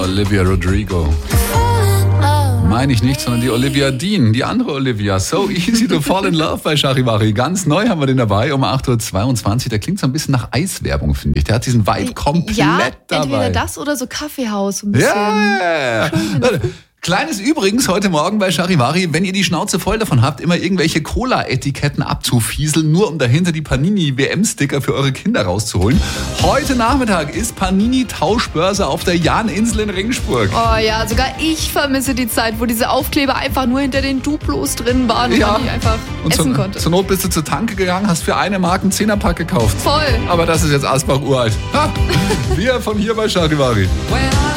Olivia Rodrigo. Meine ich nicht, sondern die Olivia Dean, die andere Olivia. So easy to fall in love bei Charivari. Ganz neu haben wir den dabei um 8.22 Uhr. Der klingt so ein bisschen nach Eiswerbung, finde ich. Der hat diesen Vibe komplett dabei. Entweder das oder so Kaffeehaus. So ein bisschen. Ja. Kleines übrigens heute Morgen bei Charivari, wenn ihr die Schnauze voll davon habt, immer irgendwelche Cola-Etiketten abzufieseln, nur um dahinter die Panini-WM-Sticker für eure Kinder rauszuholen. Heute Nachmittag ist Panini-Tauschbörse auf der Jahninsel in Ringsburg. Oh ja, sogar ich vermisse die Zeit, wo diese Aufkleber einfach nur hinter den Duplos drin waren und man die einfach essen konnte. Zur Not bist du zur Tanke gegangen, hast für eine Mark einen 10er-Pack gekauft. Voll. Aber das ist jetzt Asbach uralt. Wir von hier bei Charivari.